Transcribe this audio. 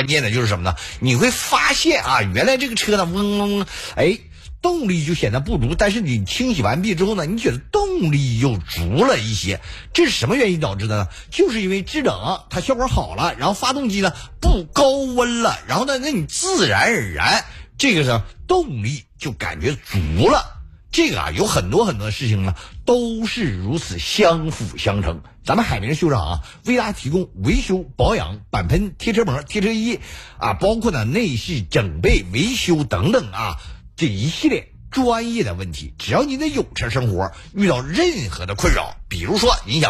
关键的就是什么呢？你会发现啊，原来这个车呢，嗡嗡，动力就显得不足，但是你清洗完毕之后呢，你觉得动力又足了一些。这是什么原因导致的呢？就是因为制冷它效果好了，然后发动机呢不高温了，然后呢，那你自然而然这个呢动力就感觉足了。这个啊，有很多很多事情呢，都是如此相辅相成。咱们海明修厂啊，为大家提供维修保养、钣喷、贴车膜、贴车衣啊，包括呢内饰整备维修等等啊，这一系列专业的问题。只要您的有车生活遇到任何的困扰，比如说您想